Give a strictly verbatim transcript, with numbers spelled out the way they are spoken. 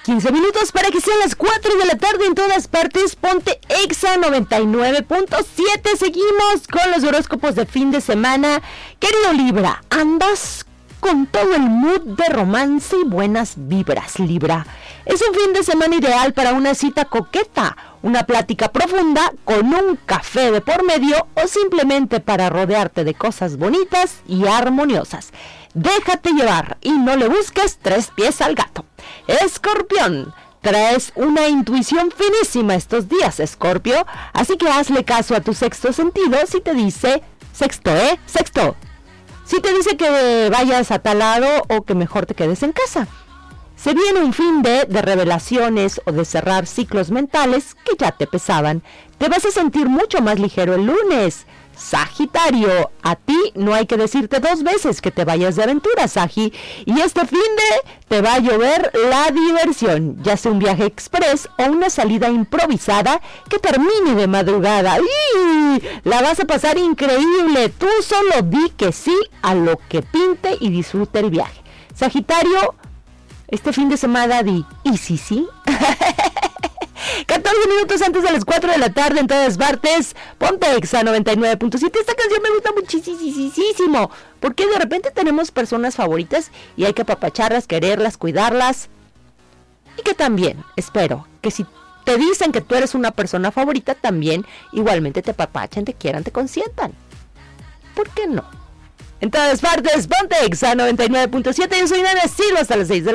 quince minutos para que sean las cuatro de la tarde en todas partes. Ponte Exa noventa y nueve punto siete. Seguimos con los horóscopos de fin de semana. Querido Libra, andas con todo el mood de romance y buenas vibras, Libra. Es un fin de semana ideal para una cita coqueta, una plática profunda con un café de por medio o simplemente para rodearte de cosas bonitas y armoniosas. Déjate llevar y no le busques tres pies al gato. Escorpión, traes una intuición finísima estos días, Escorpio, así que hazle caso a tu sexto sentido si te dice sexto, ¿eh? Sexto. Si te dice que vayas a tal lado o que mejor te quedes en casa. Se viene un fin de, de revelaciones o de cerrar ciclos mentales que ya te pesaban. Te vas a sentir mucho más ligero el lunes. Sagitario, a ti no hay que decirte dos veces que te vayas de aventura, Sagi. Y este fin de te va a llover la diversión, ya sea un viaje express o una salida improvisada que termine de madrugada. ¡Y! La vas a pasar increíble. Tú solo di que sí a lo que pinte y disfruta el viaje. Sagitario, este fin de semana di, ¿y sí sí? catorce minutos antes de las cuatro de la tarde en todas partes. Ponte Exa noventa y nueve punto siete. Esta canción me gusta muchísimo, porque de repente tenemos personas favoritas y hay que apapacharlas, quererlas, cuidarlas. Y que también, espero, que si te dicen que tú eres una persona favorita, también igualmente te apapachen, te quieran, te consientan. ¿Por qué no? En todas partes, ponte Exa noventa y nueve punto siete. Yo soy Nana Silva hasta las seis de la